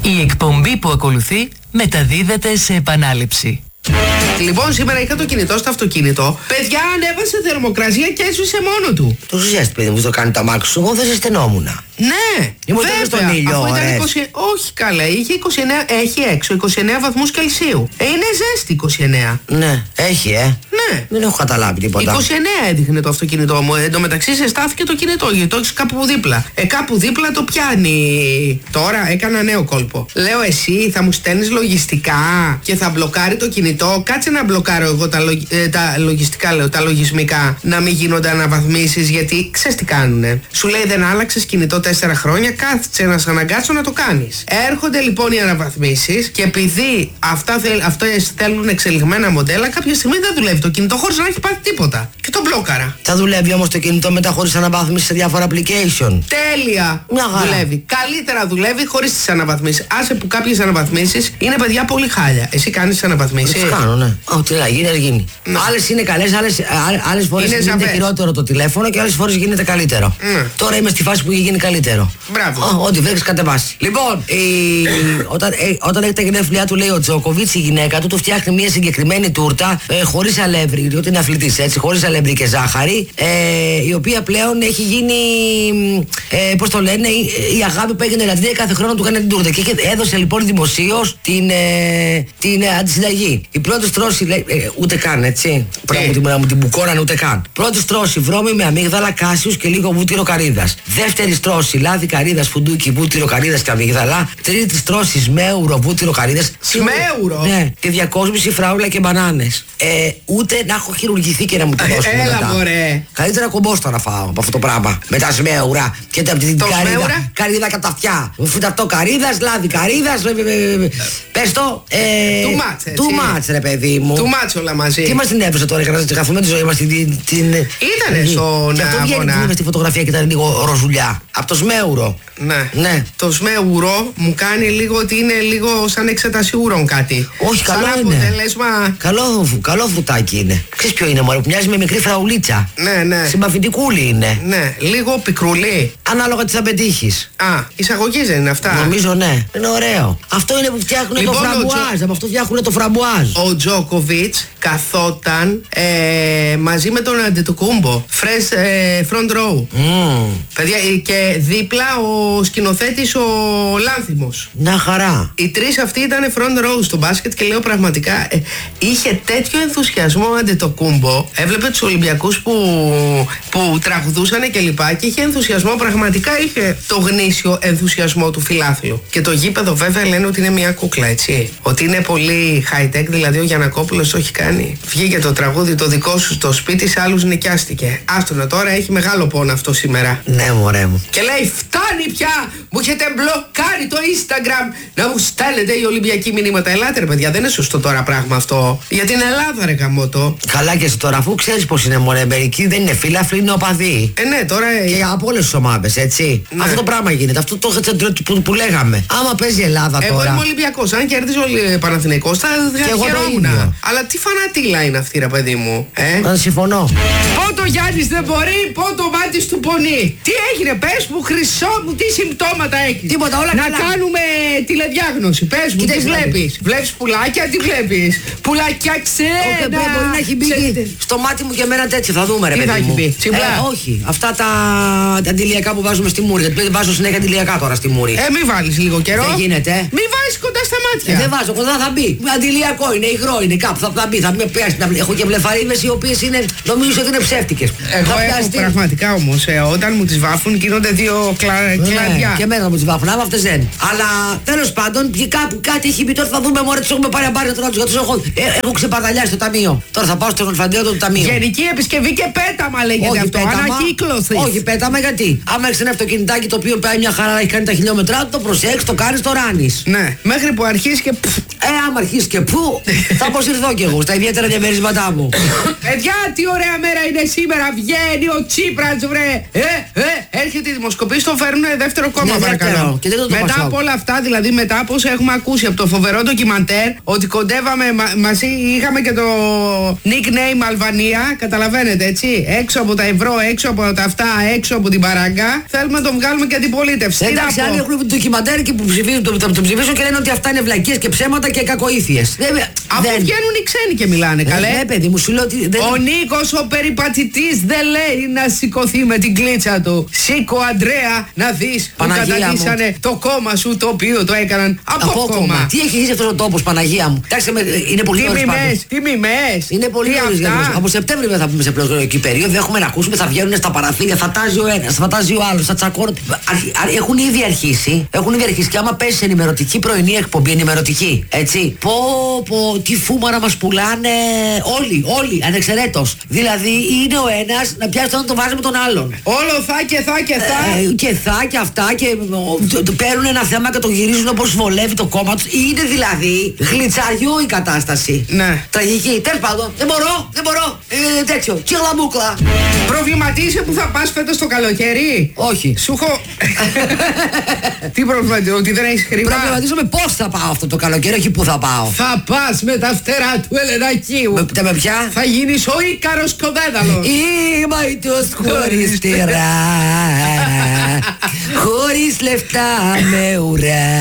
Η εκπομπή που ακολουθεί μεταδίδεται σε επανάληψη. Λοιπόν, σήμερα είχα το κινητό στο αυτοκίνητο. Παιδιά, ανέβασε θερμοκρασία και έσβησε μόνο του. Το ζέστη, παιδί μου, το κάνει το αμάξι σου. Εγώ δεν ζεσθενόμουν. Ναι, Ήμουν στον ήλιο, όχι καλά, είχε 29, έχει έξω 29 βαθμούς Κελσίου. Είναι ζέστη 29. Ναι, έχει, Ναι. Δεν έχω καταλάβει τίποτα. 29 έδειχνε το αυτοκίνητό μου. Εν τω μεταξύ σε στάθηκε το κινητό, γιατί το έχεις κάπου δίπλα. Κάπου δίπλα το πιάνει. Τώρα έκανα νέο κόλπο. Λέω, εσύ θα μου στέλνεις λογιστικά και θα μπλοκάρει το κινητό. Κάτσε να μπλοκάρω εγώ τα λογιστικά, λέω, τα λογισμικά, να μην γίνονται αναβαθμίσεις, γιατί ξέρεις τι κάνουνε. Σου λέει, δεν άλλαξες κινητό 4 χρόνια, κάθισε να σε αναγκάσω να το κάνεις. Έρχονται λοιπόν οι αναβαθμίσεις και επειδή αυτά θέλουν εξελιγμένα μοντέλα, κάποια στιγμή δεν δουλεύει το κινητό χωρίς να έχει πάθει τίποτα. Και το μπλόκαρα. Θα δουλεύει όμως το κινητό μετά χωρίς αναβάθμιση σε διάφορα application. Τέλεια! Μια χαρά. Δουλεύει. Καλύτερα δουλεύει χωρίς τις αναβαθμίσεις. Άσε που κάποιες αναβαθμίσεις είναι, παιδιά, πολύ χάλια. Εσύ κάνεις τις αναβαθμίσεις? Τι κάνω, ναι. Ό,τι να γίνει, γίνει. Άλλες είναι καλές, άλλες φορές γίνεται χειρότερο το τηλέφωνο και άλλες φορές γίνεται καλύτερο. Τώρα είμαι στη φάση που γίνει καλύτερο. Μπράβο. Ό,τι βρέξει κατεβάσει. Λοιπόν, όταν έχει τα γενέθλιά του, λέει ο Τζόκοβιτς, η γυναίκα του φτιάχνει μια συγκεκριμένη τούρτα χωρίς αλεύρι, διότι είναι αθλητής, έτσι, χωρίς αλεύρι και ζάχαρη, η οποία πλέον έχει γίνει, πώς το λένε, η αγάπη που έγινε λατρεία, κάθε χρόνο του έκανε την τούρτα. Και έδωσε λοιπόν δημοσίως την αντισυνταγή. Η πρώτη στρώση, λέει, ούτε καν, έτσι. Πρέπει να μου την μπουκώνανε ούτε καν. Πρώτη στρώση, βρώμη με αμύγδαλα, κάσιους και λίγο βούτυρο καρύδας. Δεύτερη στρώση, λάδι καρύδας, φουντούκι, βούτυρο καρύδας και αμύγδαλα. Τρίτη στρώση, σμέουρο, βούτυρο καρύδας. Σμέουρο! Ναι, και διακόσμηση φράουλα και μπανάνες. Ούτε να έχω χειρουργηθεί και να μου το δώσουν. Έλα, μωρέ. Καλύτερα κομπόστα να φάω από αυτό το πράγμα. Με τα σμέουρα και την καρύδα κατά αυτιά. Φυταυτό καρύδας, λάδι καρύδας. Πες το. Too much, ρε παιδί μου. Too much όλα μαζί. Τι μας την έβρισε τώρα για να καθούμε τη ζωή μας Ήτανε στον και αυτό βγαίνει στη φωτογραφία και ήταν λίγο ροζουλιά. Από το σμέουρο. Ναι. Το σμέουρο μου κάνει λίγο ότι είναι λίγο σαν εξέταση ούρων κάτι. Όχι, καλό σαν είναι. αποτέλεσμα. Καλό φρουτάκι είναι. Ξέρεις ποιο είναι, μωρέ, που μοιάζει με μικρή φραουλίτσα. Ναι. Συμπαθητικούλη είναι. Ναι, λίγο πικρουλή. Ανάλογα τι θα πετύχεις. Εισαγωγής δεν είναι αυτά? Νομίζω ναι. Είναι ωραίο. Αυτό είναι που φτιάχνουν λοιπόν, το φραμπουάζ. Από αυτό φτιάχνουν το φραμπουάζ. Ο Τζόκοβιτς καθόταν μαζί με τον Αντετοκούμπο. Front row. Παιδιά, και δίπλα ο σκηνοθέτης ο Λάνθιμος. Να χαρά. Οι τρεις αυτοί ήταν front row στο μπάσκετ και λέω πραγματικά είχε τέτοιο ενθουσιασμό ο Αντετοκούμπο. Έβλεπε τους Ολυμπιακούς που τραγουδούσαν και λοιπά και είχε ενθουσιασμό. Πραγματικά είχε το γνήσιο ενθουσιασμό του φιλάθλου. Και το γήπεδο βέβαια λένε ότι είναι μια κούκλα, έτσι. Ότι είναι πολύ high tech, δηλαδή ο Γιαννακόπουλος το έχει κάνει. Βγήκε το τραγούδι το δικό σου στο σπίτι, σε άλλους νοικιάστηκε. Άστονα τώρα, έχει μεγάλο πόνο αυτό σήμερα. Ναι, μωρέ μου. Και λέει, φτάνει πια! Μου έχετε μπλοκάρει το Instagram να μου στέλνετε οι Ολυμπιακοί μηνύματα. Ελάτε ρε παιδιά, δεν είναι σωστό τώρα πράγμα αυτό. Για την Ελλάδα, ρε γαμώτο. Καλά και εσύ τώρα, αφού ξέρεις πως είναι, μωρέ, μερικοί δεν είναι φίλαθλοι, είναι οπαδοί. Ναι, τώρα. Και από όλες τις ομάδες, έτσι. Ναι. Αυτό το πράγμα γίνεται. Αυτό το που λέγαμε. Άμα παίζει η Ελλάδα τώρα. Εγώ είμαι Ολυμπιακός. Αν κερδίζει ο Παναθηναϊκός θα χαιρόμουν. Αλλά τι φανατήλα είναι αυτή, ρε παιδί μου. Αν συμφωνώ. Πότο Γιάννης δεν μπορεί, πότο Μάτης του πονεί. Τι έγινε, πες μου, χρυσό μου, τι συμπτώματα έχεις? Τίποτα, όλα να καλά. κάνουμε τηλεδιάγνωση. Πες μου, τι βλέπεις? Βλέπεις πουλάκια, τι βλέπεις? Πουλάκια ξένα. Μπορεί να έχει μπει στο μάτι μου και εμένα τέτοιο, θα δούμε, ρε παιδί μου. Τι θα έχει μπει? Τσιμπλά. Όχι, αυτά τα αντιλιακά που βάζουμε στη μούρη. Γιατί βάζω συνέχεια αντιλιακά τώρα στη μούρη. Μην βάλεις λίγο καιρό. Δεν γίνεται. Μην βάζεις κοντά στα μάτια. Δεν βάζω, κοντά θα μπει. Αντιλιακό είναι, υγρό είναι, κάπου θα μπει. Θα με πιάσει. Έχω και βλεφαρίδες οι οποίες είναι, νομίζω ότι είναι ψεύτικες. Εγώ έχω πραγματικά όμως, όταν μου τις βάφουν γίνονται δύο κλαδιά. Και εμένα μου τις βάφουν, άμα αυτές δεν. Αλλά τέλος πάντων, κάπου κάτι έχει μπει τώρα, θα δούμε, μωρέ, τους έχουμε πάρει τώρα τους έχω ξεπαρδαλιάσει στο ταμείο. Τώρα θα πάω στο νορφαντέο του ταμείου. Γενική επισκευή και πέταμα λέγεται αυτό. Ανακύκλωση. Όχι, πέταμα γιατί. Άμα έχεις ένα αυτοκινητάκι το οποίο πάει μια χαρά, έχει κάνει τα χιλιόμετρά, το προσέξεις, το κάνεις, το ράνεις. Ναι, μέχρι που αρχίσει και. Άμα αρχίσει και πού, θα αποσυρθώ κι εγώ στα ιδιαίτερα διαμερίσματά μου. Παιδιά, τι ωραία μέρα είναι σήμερα. Βγαίνει ο Τσίπρας, βρε. Έρχεται η δημοσκοπήση, το φέρνουν δεύτερο κόμμα, παρακαλώ. Μετά από όλα αυτά, δηλαδή μετά από όσα έχουμε ακούσει από το φοβερό ντοκιμαντέρ, ότι κοντεύαμε μαζί, είχαμε και το nickname Αλβανία, καταλαβαίνετε έτσι. Έξω από τα ευρώ, έξω από τα αυτά, έξω από την παράγκα. Θέλουμε να τον βγάλουμε και αντιπολίτευση. Εντάξει, άλλοι έχουν το ντοκιμαντέρ και που τον ψηφίσουν και λένε ότι αυτά είναι βλακίες και ψέματα και κακοήθειες. Αφού βγαίνουν οι ξένοι και μιλάνε, καλέ. Ναι, παιδί μου, σου λέω ότι. Ο Νίκος ο περιπατητής δεν λέει να σηκωθεί με την κλίτσα του. Σήκω, Αντρέα, να δεις που καταντήσανε το κόμμα σου, το οποίο το έκαναν από κόμμα. Τι έχει γίνει αυτός ο τόπος, Παναγία μου. Εντάξει, είναι πολύ νωρίς πάντως. Τι μιμές. Είναι πολύ νωρίς. Από Σεπτέμβριο θα πούμε σε προεκλογική περίοδο. Έχουμε να ακούσουμε, θα βγαίνουν στα παραθύρια, θα τάζει ο ένας, θα τάζει ο άλλος, θα τσακώνουν. Έχουν ήδη αρχίσει. Και άμα πέσει σε ενημερωτική πρωινή εκπομπή, ενημερωτική, έτσι. Πω, τι φούμαρα μας πουλάνε όλοι, ανεξαιρέτως. Δηλαδή είναι ο ένας να πιάσει να το βάζει με τον άλλον. Όλο θα και αυτά και παίρνουν ένα θέμα και το γυρίζουν όπως βολεύει το κόμμα τους. Είναι δηλαδή γλιτσαριού η κατάσταση. Ναι. Τραγική. Τέλος πάντων, δεν μπορώ. Τέτοιο. Κιλαμούκλα. Προβληματίζεσαι που θα πας φέτος το καλοκαίρι? Όχι. Σου έχω. Τι προβληματίζεσαι, ότι δεν έχεις χρήμα? Προβληματίζομαι πώς θα πάω αυτό το καλοκαίρι, όχι που θα πάω. Θα πας με τα φτερά του Ελενακίου. Με ποια? Θα γίνεις ο Ίκαρος Κοδέδαλος. Είμαι αητός χωρίς τυρά, χωρίς λεφτά με ουρά.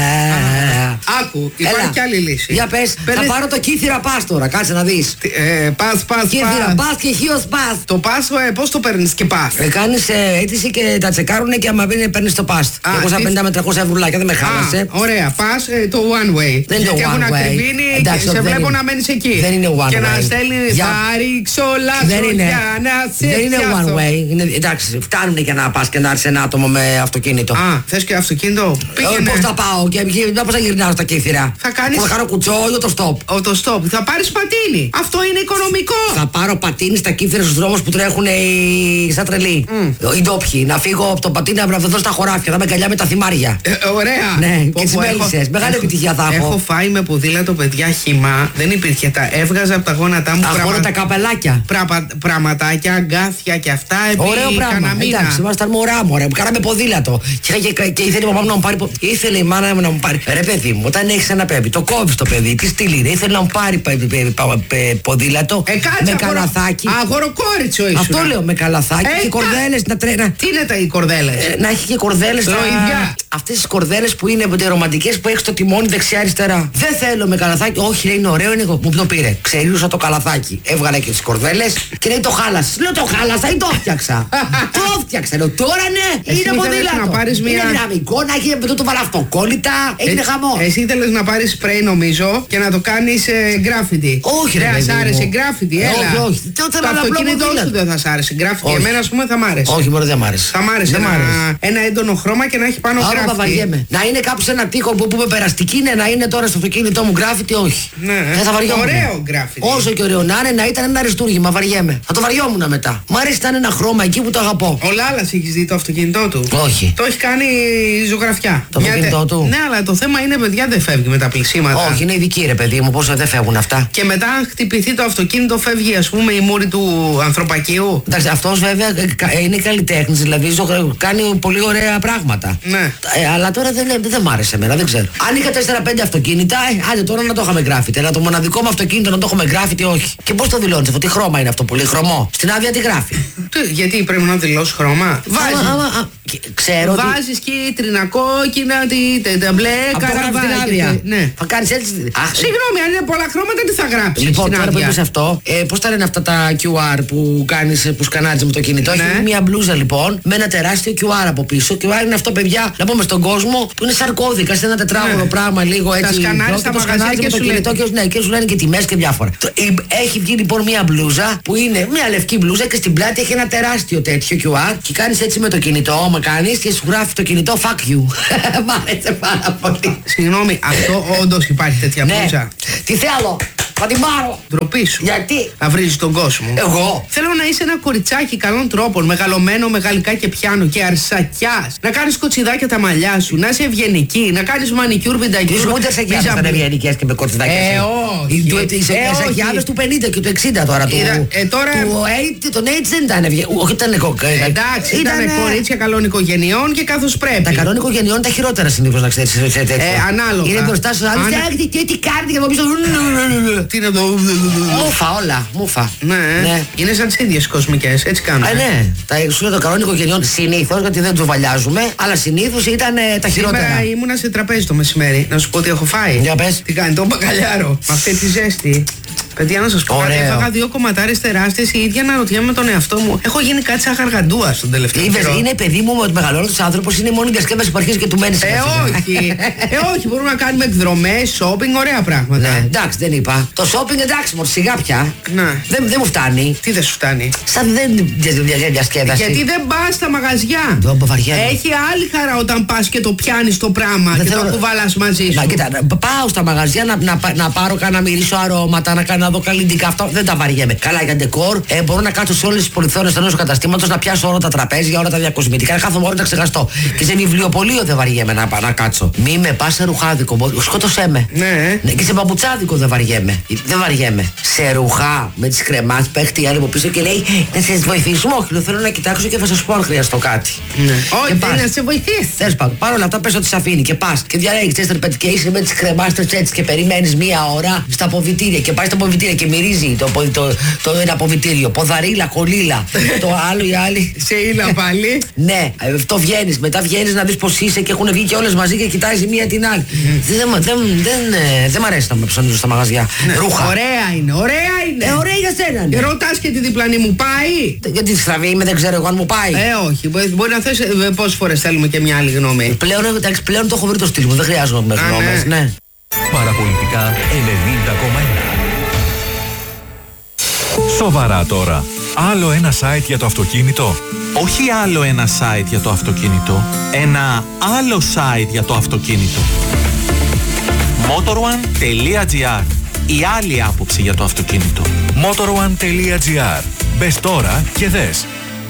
Άκου, υπάρχει κι άλλη λύση. Για πες, θα πάρω το κύθυρα πας τώρα, κάτσε να δεις. Πας. Κύθυρα πας και χείος πας. Το πας, πώς το παίρνεις και πας? Κάνεις αίτηση και τα τσεκάρουνε και άμα παίρνεις το πας. 250 με 300 ευρουλάκια, δεν με χάλασε. Ωραία, πας το one way. Δεν είναι το one way. Και έχουν ακριβήνει και σε βλέπω να μένεις εκεί. Δεν είναι one way. Και να στέλνεις, θα ρίξω λάθος για να σε δεν είναι πιάσω. one way. Εντάξει, φτάνουν για να πας και να έρθει ένα άτομο με αυτοκίνητο. Θες και αυτοκίνητο? Πώς θα πάω και πώς θα γυρνάω στα κύθυρα? Θα κάνεις. Θα κάνω κουτσό ή το stop? Το stop. Θα πάρεις πατίνι. Αυτό είναι οικονομικό. Θα πάρω πατίνι στα κύθυρα στους δρόμους που τρέχουν σαν τρελοί. Οι ντόπιοι. Να φύγω από το πατίνι να βρεθώ στα χωράφια. Θα με καλιά με τα θυμάρια. Ωραία. Ναι, και τις μέλισσες. Μεγάλη επιτυχία θα έχω. Έχω φάει με ποδήλατο, παιδιά, χυμά. Δεν υπήρχε. Τα έβγαζα από τα γόνατά μου. Τα καπελάκια. Πραγματάκια, αγκάθια και αυτά. Ωραίο πράγμα. Εντάξει, ήμασταν μωρά, μωρέ. Κάναμε ποδήλατο. Και ήθελε η μαμά μου να μου πάρει. Ήθελε η μάνα μου να μου πάρει. Ρε παιδί μου, όταν έχει ένα παιδί, το κόβει το παιδί, τι στυλ είναι. Ήθελε να μου πάρει ποδήλατο με καλαθάκι. Αγοροκόριτσο ήσουν. Αυτό λέω, με καλαθάκι και κορδέλες να τρέχει. Τι είναι οι κορδέλες? Να έχει και κορδέλες. Αυτές τις κορδέλες που είναι ρομαντικές που έχει το τιμόνι δεξιά-αριστερά. Δεν θέλω με καλαθάκι. Όχι, λέει, είναι ωραίο, είναι. Μου το πήρε. Ξερίζουσα το καλαθάκι. Έβγαλε και τις κορδέλες και λέει το χάλασε. Λέω το χάλασα ή το φτιάξα. Το φτιάξα. Λέω τώρα ναι, είναι ποδήλατο. Είναι δυναμικό, να έχει το βάλω αυτοκόλλητα. Έγινε χαμό. Εσύ ήθελες να πάρεις σπρέι νομίζω και να το κάνεις γκράφιτι. Όχι, ρε. Δεν σ' άρεσε γκράφιτι, έλα. Όχι. Το αυτοκίνητό σου δεν θα σ' άρεσε γκράφιτι. Εμένα, ας πούμε, θα μ' άρεσε. Όχι, μόνο δεν μ' άρεσε. Θα μ' άρεσε ένα έντονο χρώμα και να έχει πάνω γκράφιτι. Να είναι κάπου σε ένα τοίχο που πούμε περαστική, ναι, να είναι τώρα στο αυτοκίνητό μου γκράφιτι, όχι. Δεν θα βαριόμουν. Ωραίο γκράφιτι. Όσο και ωραίο να είναι, να ήταν ένα αριστούργημα, βαριέμαι. Θα το βαριόμουν μετά. Μ' άρεσε ήταν ένα χρώμα εκεί που το αγαπώ. Ο Λάλας έχεις δει το αυτοκίνητό του? Όχι. Το έχει κάνει ζωγραφιά. Το αυτοκίνητό του? Ναι, αλλά το θέμα είναι, παιδιά, δεν φεύγει με τα πλησίματα. Όχι, είναι ειδική, ρε παιδί μου, πόσο δεν φεύγουν αυτά. Και μετά, αν χτυπηθεί το αυτοκίνητο, φεύγει, ας πούμε, η μούρη του ανθρωπακίου. Εντάξει, αυτός βέβαια είναι καλλιτέχνης, δηλαδή κάνει πολύ ωραία πράγματα. Ναι. Αλλά τώρα δεν μ' άρεσε εμένα, δεν ξέρω. Αν είχα 4-5 αυτοκίνητα, άντε τώρα να το είχαμε γκράφιτι. Αλλά το μοναδικό μου αυτοκίνητο να το έχουμε γκράφιτι, όχι. Και πώς το δηλώνεις αυτό, τι χρώμα είναι αυτό, πολύ χρωμό? Στην άδεια τι γράφει? Γιατί πρέπει να δηλώσει χρώμα? Ξέρω. Βάζεις κίτρινα, κόκκινα, τα μπλε, καραβάκια. Ναι. Θα κάνεις έτσι. Συγγνώμη, αν είναι πολλά χρώματα, τι θα γράψεις? Λοιπόν, τώρα που είπες αυτό, πώς τα λένε αυτά τα QR που κάνεις, που σκανάζεις με το κινητό? Ναι. Έχει μια μπλούζα λοιπόν με ένα τεράστιο QR από πίσω. QR είναι αυτό, παιδιά, να πούμε στον κόσμο, που είναι σαν κώδικα, σε ένα τετράγωνο πράγμα λίγο έτσι. Τα σκανάρεις τα μαγαζιά και με το κινητό και σου λένε και τιμές και διάφορα. Έχει βγει λοιπόν μια μπλούζα που είναι μια λευκή μπλούζα και στην πλάτη έχει ένα τεράστιο τέτοιο QR και κάνεις έτσι με το κινητό, με κάνεις και σου γράφει το κινητό fuck you. Μ' άρεσε πάρα πολύ. Συγγνώμη, αυτό όντως υπάρχει τέτοια μπλούζα? Τι θέλω. Θα την πάρω. Ντροπή σου. Γιατί? Να βρίζει τον κόσμο. Εγώ. Θέλω να είσαι ένα κοριτσάκι καλών τρόπων, μεγαλωμένο με γαλλικά και πιάνο και αρσακιάς. Να κάνεις κοτσιδάκια τα μαλλιά σου, να είσαι ευγενική, να κάνεις μανικιούρ, βιντακιούρ. Τις ούτε σε γιάδες ήταν ευγενικές και με κοτσιδάκια. Όχι. Σε γιάδες του 50 και του 60 τώρα. Τον AIDS δεν ήταν ευγενικό. Όχι, ήταν εντάξει, ήταν κορίτσια καλών οικογενειών και καθώς πρέπει. Τα καλών οικογενειών είναι τα χειρότερα συνήθως, να ξέρεις. Ανάλογα. Είναι μπροστά στους άλλους. Τι κάνετε και από πίσω. Τι είναι εδώ. Μούφα όλα. Μούφα. Ναι. Είναι σαν τις ίδιες κοσμικές. Έτσι κάνουν. Ναι. Σου λέω των καλών οικογενειών συνήθως, γιατί δεν τζουβαλιάζουμε, αλλά συνήθως ήταν τα χειρότερα. Σήμερα ήμουνα σε τραπέζι το μεσημέρι. Να σου πω τι έχω φάει. Για πες. Τι κάνει, τον μπακαλιάρο. Με αυτή τη ζέστη. Παιδιά, να σας πω κάτι. Έφαγα 2 κομματάρες τεράστιες. Η ίδια αναρωτιέμαι με τον εαυτό μου. Έχω γίνει κάτι σαν γαργαντούα στον τελευταίο καιρό. Είναι παιδί μου ότι μεγαλώνοντας άνθρωπος είναι η μόνη διασκέδαση που αρχίζει και του μένει. Όχι, μπορούμε να κάνουμε εκδρομές, shopping, ωραία πράγματα. Ναι, εντάξει, δεν είπα. Το shopping εντάξει, μωρ, σιγά πια. Ναι. Δεν μου φτάνει. Τι δεν σου φτάνει? Σαν δεν διασκέδαση. Γιατί δεν πας στα μαγαζιά. Βαριέμαι. Έχει άλλη χαρά όταν πας και το πιάνεις το πράγμα και το κουβαλάς μαζί σου. Κοίτα, πάω στα μαγαζιά να πάρω να μυρίσω αρώματα, να δω καλλιντικά. Αυτό δεν τα βαριέμαι. Καλά για ντεκόρ. Μπορώ να κάτσω σε όλες τις πολυθόνες ενός καταστήματος, να πιάσω όλα τα τραπέζια, όλα τα διακοσμητικά. Κάθομαι ώρα να ξεχαστώ. Και σε βιβλιοπωλείο δεν βαριέμαι να κάτσω. Μη με πας σε ρουχάδικο. Σκότωσέ με. Ναι. Και σε παπουτσάδικο δεν βαριέμαι. Δεν βαριέμαι. Σε ρουχά με τις κρεμάς παίχτη άλλη από πίσω και λέει να σε βοηθήσουμε. Όχι, θέλω να κοιτάξω και θα σας πω αν χρειαστώ κάτι. Ναι. Όχι, να σε βοηθήσει. Θες πάντων. Παρ' όλα αυτά πες ότι σε αφήνει και πας και διαλέγεις 4-5 και είσαι με τις κρεμάστρες έτσι και περιμένεις μία ώρα στα αποβιτήρια και πάει στα αποβιτήρια και μυρίζει το ένα αποβιτήριο. Ποδαρίλα, κολίλα. Το άλλο η άλλη. Σε ήλα πάλι. Ναι, αυτό βγαίνεις. Μετά βγαίνεις να δεις πως είσαι και έχουν βγει και όλες μαζί και κοιτάζει η μία την άλλη. Δεν μ' αρέσει να με ψωνίζω στα μαγαζιά. Ρούχα. Ωραία είναι. Ωραία για σένα. Ρωτάς και τη διπλανή μου πάει. Γιατί στραβή είμαι, δεν ξέρω εγώ αν μου πάει. Όχι. Μπορεί να θες πόσες φορές θέλουμε και μια άλλη γνώμη. Πλέον το έχω βρει το στυλ μου, δεν χρειάζομαι γνώμες. Ναι. Παραπολιτικά 90,1. Σοβαρά τώρα. Άλλο ένα site για το αυτοκίνητο. Όχι άλλο ένα site για το αυτοκίνητο. Ένα άλλο site για το αυτοκίνητο. Motor1.gr. Η άλλη άποψη για το αυτοκίνητο. Motor1.gr. Μπες τώρα και δες.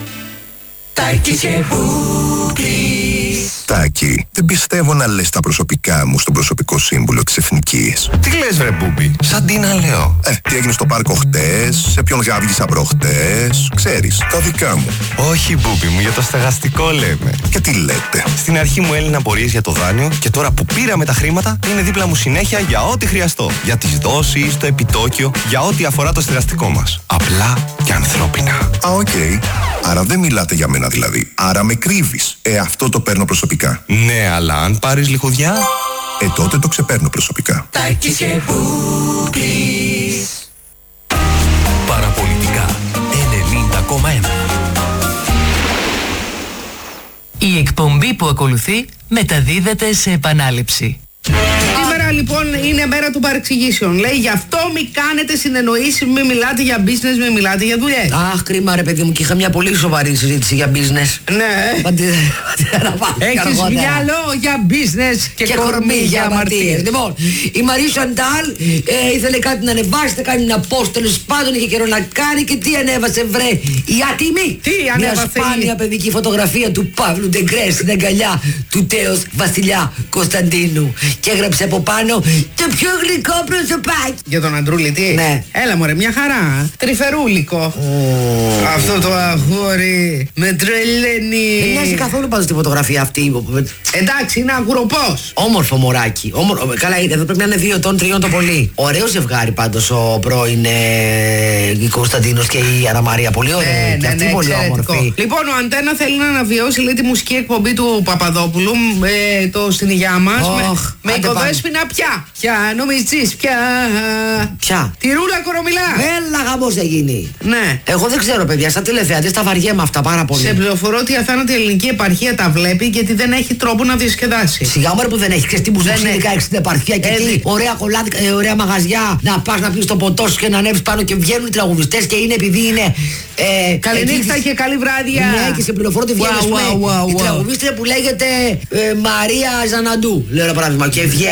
Τάκη, δεν πιστεύω να λες τα προσωπικά μου στον προσωπικό σύμβουλο της Εθνικής. Τι λες βρε Μπούμπι, σαν τι να λέω. Τι έγινε στο πάρκο χτες, σε ποιον γάβγισα προχτές, ξέρεις, τα δικά μου. Όχι Μπούμπι μου, για το στεγαστικό λέμε. Και τι λέτε. Στην αρχή μου έλυναν απορίες για το δάνειο και τώρα που πήραμε τα χρήματα είναι δίπλα μου συνέχεια για ό,τι χρειαστώ. Για τις δόσεις, το επιτόκιο, για ό,τι αφορά το στεγαστικό μας. Απλά και ανθρώπινα. Οκ. Άρα δεν μιλάτε για μένα δηλαδή. Άρα με κρύβεις. Αυτό το παίρνω προσωπικά. Ναι, αλλά αν πάρεις λιχουδιά... Τότε το ξεπαίρνω προσωπικά. Παραπολιτικά 90,1. Η εκπομπή που ακολουθεί μεταδίδεται σε επανάληψη. Σήμερα λοιπόν είναι μέρα των παρεξηγήσεων. Λέει γι' αυτό μη κάνετε συνεννοήσεις, μη μιλάτε για business, μη μιλάτε για δουλειές. Αχ, κρίμα ρε παιδί μου, και είχα μια πολύ σοβαρή συζήτηση για business. Ναι. Έχεις μυαλό για business και κορμί για αμαρτίες. Λοιπόν, η Μαρή Σαντάλ ήθελε κάτι να ανεβάσει, να κάνει ένα post, τέλος πάντων είχε καιρό να κάνει και τι ανέβασε βρε, η άτιμη. Τι ανέβασε? Μια σπάνια παιδική φωτογραφία του Παύλου Ντεγκρέ στην αγκαλιά του τέος Βασιλιά Κωνσταντίνου. Και έγραψε από πάνω το πιο γλυκό προσωπάκι. Για τον Αντρούλη τι? Ναι. Έλα μωρέ, μια χαρά. Τρυφερούλικο. Αυτό το αγόρι με τρελαίνει. Δεν μοιάζει καθόλου πάντως τη φωτογραφία αυτή. Εντάξει, είναι αγουροπός. Όμορφο μωράκι. Καλά, εδώ πρέπει να είναι 2 ετών, 3 το πολύ. Ωραίο ζευγάρι πάντως ο πρώην Κωνσταντίνος και η Αννα Μαρία. Πολύ ωραία. Και αυτή πολύ όμορφη. Λοιπόν, ο Αντένα θέλει να αναβιώσει λέει, τη μουσική εκπομπή του Παπαδόπουλου στην υγειά μας. Με οικοδέσποινα πια. Πια νομίζεις πια. Ποια? Τη Ρούλα Κορομιλά. Έλα γαμός θα γίνει. Ναι. Εγώ δεν ξέρω παιδιά, σαν τηλεθεατής τα βαριέμαι αυτά πάρα πολύ. Σε πληροφορώ ότι η αθάνατη ελληνική επαρχία τα βλέπει γιατί δεν έχει τρόπο να διασκεδάσει. Σιγά μου που δεν έχει. Ξέρεις τι μου δίνει 16 επαρχία και τι ωραία κολλάδικα, ωραία μαγαζιά. Να πας να πεις το ποτό σου και να ανέβεις πάνω και βγαίνουν οι τραγουδιστές και είναι επειδή είναι. Καληνύχτα και καλή βράδια. Ναι, και σε πληροφορώ ότι βγαίνει η τραγουδίστρια που λέγεται Μαρία Ζαναντού. Λέω ένα παράδειγμα. Και βγαίνει και από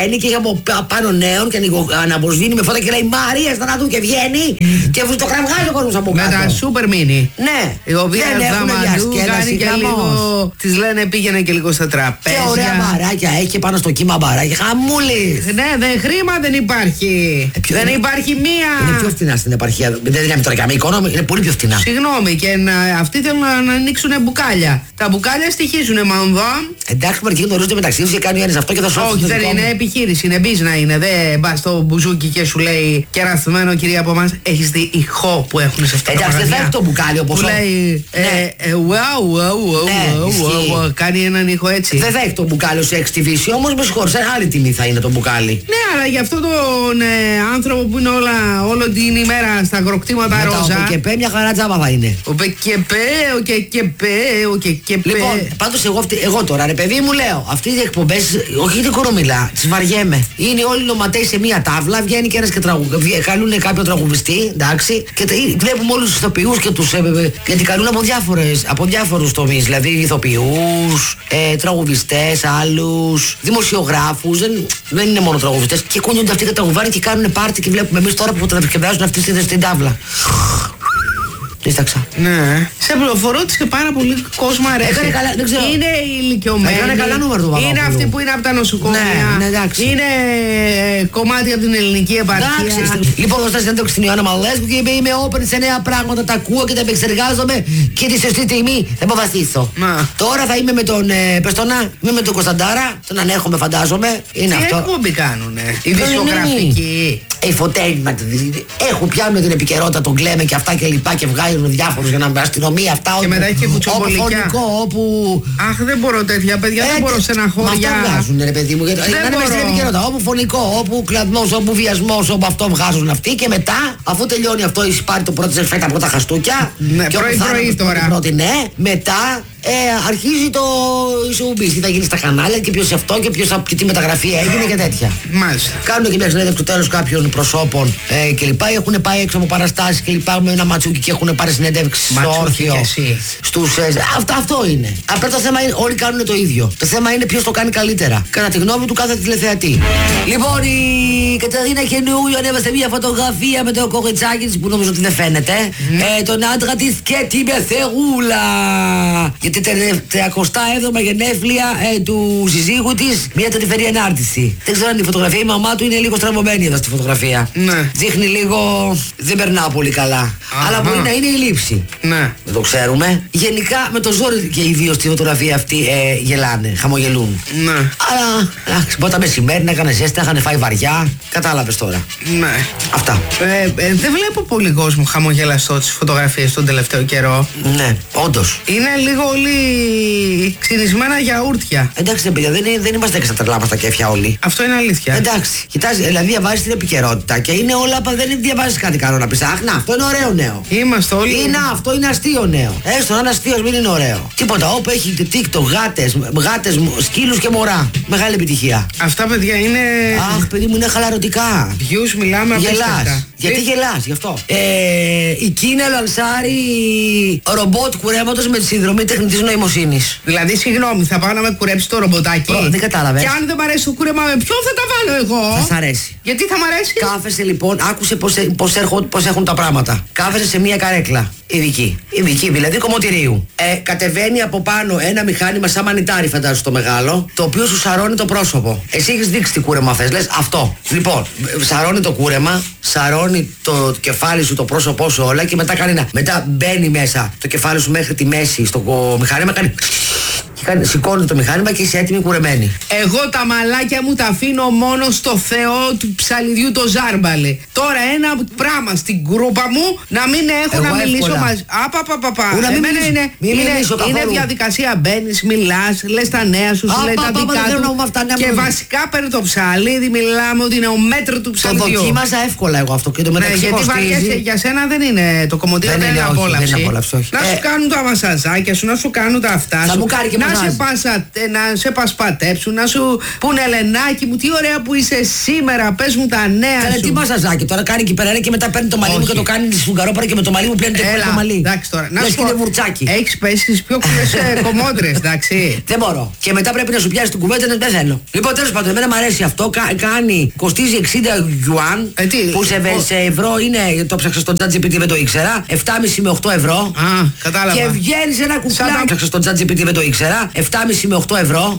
από πάνω νέων και αναβοσβήνει με φώτα και λέει Μαρία στα να δουν και βγαίνει και το κραυγάζει ο κόσμος από κάτω. Με τα Super Mini. Ναι. Η οποία Δαμαντού κάνει και λίγο. Της λένε πήγαινε και λίγο στα τραπέζια. Και ωραία μπαράκια έχει και πάνω στο κύμα μπαράκια. Χαμούλης. Ναι, χρήμα δεν υπάρχει. Δεν υπάρχει μία. Είναι πιο φθηνά στην επαρχία. Δεν είναι τώρα καμία οικονομία, είναι πολύ πιο φθηνά. Συγγνώμη, και αυτοί θέλουν να ανοίξουν μπουκάλια. Τα μπουκάλια στοιχίζουν μανδό. Εντάξει, μερικοί γνωρίζονται μεταξύ του και κάνει ένα αυτό και θα σου Όχι, δεν είναι επιχείρηση, είναι μπίζνα είναι. Δεν πα στο μπουζούκι και σου λέει κερασμένο κυρία από εμά. Έχει δει ηχό που έχουν σε αυτό το εντάξει, δεν θα έχει το μπουκάλι όπως. Που λέει. Κάνει έναν ήχο έτσι. Δεν θα έχει το μπουκάλι σε εξτιβήσει, όμως με συγχωρείς, άλλη τιμή θα είναι το μπουκάλι. Ναι, αλλά για αυτόν τον άνθρωπο που είναι όλη την ημέρα στα αγροκτήματα ρόζα. Ο ΠΚΠ μια χαρά τζάμπα θα είναι. Ο ΠΚΠ. Λοιπόν, πάντως εγώ τώρα, ρε παιδί μου, λέω, αυτές οι εκπομπές, όχι την κορομιλά, τις βαριέμαι. Είναι όλοι νοματέοι σε μία τάβλα, βγαίνει και ένας και καλούν κάποιο τραγουδιστή, εντάξει, και βλέπουμε όλους τους ηθοποιούς και τους. Γιατί καλούν από διάφορους τομείς, δηλαδή ηθοποιούς, τραγουδιστές, άλλους, δημοσιογράφους, δεν είναι μόνο τραγουδιστές. Και κουνιούνται αυτοί και τραγουδάνε και κάνουν πάρτι και βλέπουμε εμείς τώρα που τραγουδάζουν αυτοί στην τάβλα. Δίσταξα. Ναι. Σε πληροφορώ ότι σε πάρα πολύ κόσμο αρέσει. Έκανε καλά, δεν ξέρω. Είναι ηλικιωμένοι. Έκανε καλά νούμερο του Παπαδόπουλου. Είναι αυτοί που είναι από τα νοσοκομεία. Ναι, εντάξει. Είναι κομμάτι από την ελληνική επαρχία. Λοιπόν, θα συνέντευξη στην Ιωάννα Μαλέσκου και είπε: είμαι open σε νέα πράγματα, τα ακούω και τα επεξεργάζομαι και τη σωστή στιγμή θα αποφασίσω. Τώρα θα είμαι με τον. Είμαι με τον Κωνσταντάρα, τον ανέχομαι, φαντάζομαι. Είναι τι αυτό. Τι εκπομπή κάνουνε. Η δισκογραφική. Φωτέγγιμα. Έχουν πιάνουν την επικαιρότητα, τον κλέμε και αυτά και λοιπά και βγάζουν διάφορους για να μπει αστυνομία αυτά. Και μετά έχει και κουτσομπολικιά. Όπου. Αχ, δεν μπορώ τέτοια παιδιά, δεν μπορώ στεναχώρια. Μα αυτά βγάζουν, ρε παιδί μου. Γιατί δεν μπορώ. Στην επικαιρότητα. Όπου φωνικό, όπου κλαδμός, όπου βιασμός, όπου αυτό βγάζουν αυτοί και μετά, αφού τελειώνει αυτό, πάρει το πρώτο φέτα από τα χαστούκια. Ναι, πρωί τώρα. Πρώτη, ναι, μετά. Αρχίζει το showbiz. Τι θα γίνει στα κανάλια και ποιος αυτό και τι μεταγραφή έγινε και τέτοια. Μάλιστα. Κάνουν και μια συνέντευξη του τέλους κάποιων προσώπων κλπ. Έχουν πάει έξω από παραστάσεις κλπ. Με ένα ματσούκι και έχουν πάρει συνέντευξη στο όρθιο. Αυτό είναι. Απλά το θέμα είναι όλοι κάνουν το ίδιο. Το θέμα είναι ποιος το κάνει καλύτερα. Κατά τη γνώμη του κάθε τηλεθεατή. Λοιπόν, η Κατερίνα Καινούριο ανέβασε μια φωτογραφία με το κοριτσάκι της που νομίζω ότι δεν φαίνεται. Τον άντρα της και τη Μεθερούλα. Γιατί 37η γενέθλια του συζύγου της μια τετριφερή ενάρτηση. Δεν ξέρω αν η φωτογραφία, η μαμά του είναι λίγο στραβωμένη εδώ στη φωτογραφία. Ναι. Δείχνει λίγο. Δεν περνάω πολύ καλά. Αλλά μπορεί να είναι η λήψη. Ναι. Δεν το ξέρουμε. Γενικά με το ζόρι και οι δύο στη φωτογραφία αυτή γελάνε, χαμογελούν. Ναι. Αλλά μπορεί τα μεσημέρι να έκανε ζέστα, είχαν φάει βαριά. Κατάλαβες τώρα. Ναι. Αυτά. Δεν βλέπω πολύ κόσμο χαμογελαστό τις φωτογραφίες τον τελευταίο καιρό. Ναι, όντως. Είναι λίγο όλοι ξυνισμένα γιαούρτια. Εντάξει, παιδιά, δεν είμαστε έξω τα τρελά μας τα κέφια όλοι. Αυτό είναι αλήθεια. Εντάξει, κοιτάζει, δηλαδή διαβάζει την επικαιρότητα και είναι όλα. Δεν διαβάζει κάτι καλό να πει. Αχ, να, αυτό είναι ωραίο νέο. Είμαστε όλοι. Αυτό είναι αστείο νέο. Έστω να είναι αστείο, μην είναι ωραίο. Τίποτα, όπου έχει TikTok, γάτες, σκύλους και μωρά. Μεγάλη επιτυχία. Αυτά, παιδιά, είναι. Αχ, παιδί μου, είναι χαλαρωτικά. Βιούς μιλάμε απίστευτα. Γιατί γελάς, γι' αυτό. Η Κίνα λανσάρει ρομπότ κουρέματος με τη συνδρομή τεχνητής νοημοσύνης. Δηλαδή, συγγνώμη, θα πάω να με κουρέψει το ρομποτάκι. Δεν κατάλαβες. Και αν δεν μ' αρέσει το κούρεμα, με ποιον θα τα βάλω εγώ. Θα σ' αρέσει. Γιατί θα μ' αρέσει. Κάθεσαι λοιπόν, άκουσε πώς έχουν τα πράγματα. Κάθεσαι σε μία καρέκλα. Ειδική, δηλαδή κομμωτηρίου. Κατεβαίνει από πάνω ένα μηχάνημα σαν μανιτάρι, φαντάζομαι το μεγάλο, το οποίο σου σαρώνει το πρόσωπο. Εσύ έχεις δείξει τι κούρεμα θες, λες αυτό. Λοιπόν, σαρώνει το κούρεμα, σαρώνει το κεφάλι σου, το πρόσωπό σου, όλα και μετά κάνει ένα. Μετά μπαίνει μέσα το κεφάλι σου μέχρι τη μέση στο μηχάνημα, κάνει. Σηκώνει το μηχάνημα και είσαι έτοιμη κουρεμένη. Εγώ τα μαλάκια μου τα αφήνω μόνο στο Θεό του ψαλιδιού το Ζάρμπαλε. Τώρα ένα πράγμα στην κρούπα μου να μην έχω να μιλήσω μαζί. Εμένα είναι διαδικασία. Μπαίνεις, μιλάς, λες τα νέα σου, λέει τα δικά του. Και βασικά παίρνει το ψαλίδι, μιλάμε ότι είναι ο μέτρο του ψαλιδιού. Το δοκίμαζα εύκολα εγώ αυτό και το μεταξύ. Γιατί βαριέσαι, για σένα δεν είναι το κομμωτήριο, δεν είναι απόλαυση. Να σου κάνουν τα μασαζάκια σου, να σου κάνουν τα αυτά σου. να σε πασπατέψουν, να σου πούνε Ελενάκι μου, τι ωραία που είσαι σήμερα, πες μου τα νέα σου. Τι μασαζάκι τώρα κάνει εκεί πέρα και μετά παίρνει το μαλλί μου και το κάνει σφουγγαρόπαρα και με το μαλλί μου πλένει το μαλλί. Εντάξει τώρα, να σου πω. Έχεις πέσει στις πιο κουλές κομμότρες, εντάξει. Δεν μπορώ. Και μετά πρέπει να σου πιάσει την κουβέντα, δεν θέλω. Λοιπόν, τέλος πάντων, εμένα μου αρέσει αυτό. Κοστίζει 60 γιουάν. Που σε ευρώ είναι, το ψάξα στο ChatGPT, δεν το ήξερα. 7,5 με 8 ευρώ. Α, κατάλαβα. Και βγαίνει ένα κουκλάκι. Το ψάξα στο ChatGPT, δεν το ήξερα. 7,5 με 8 ευρώ.